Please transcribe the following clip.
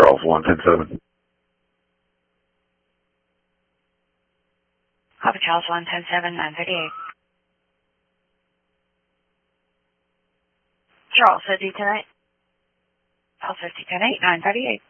Charles 110-7. Copy Charles 110-7, 938. Charles 50 tonight. Charles 50 10-8, 938.